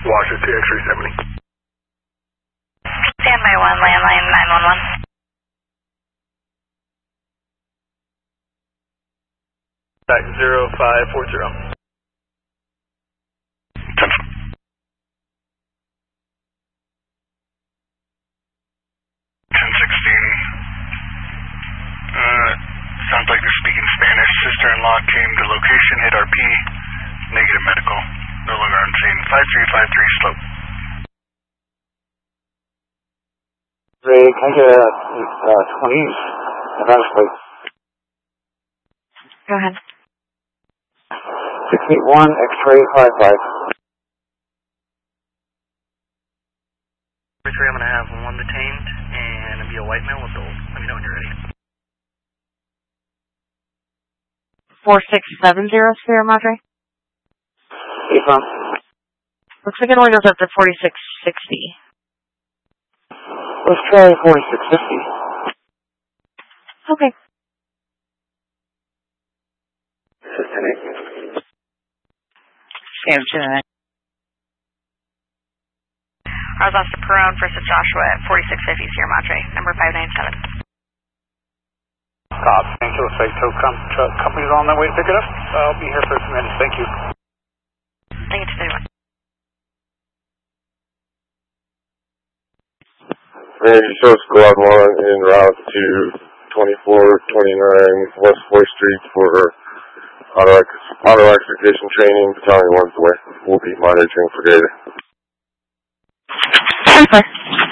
Washington, X-ray 70. Standby 1, landline 911. Back 0540. 1016. Sounds like they're speaking Spanish. Sister-in-law came to location, hit RP, negative medical, no longer on scene. 5353 slope. Ray, can I get a 20s advance, please? Go ahead. 681 X-ray 55. I'm going to have one detained, and it'll be a white male adult. Let me know when you're ready. 4670 Sierra Madre. Affirm. Looks like it only goes up to 4660. Let's try 4650. Okay. Scan to that. Oscar Perone versus Joshua at 4650 Sierra Madre, number 597. Stop. Thank you. Looks like tow company's on that way to pick it up. I'll be here for a few minutes. Thank you. Thank you to anyone. Ray, show squad 1 en route to 2429 West 4th Street for auto extrication training. Battalion 1's away. We'll be monitoring for data. Okay.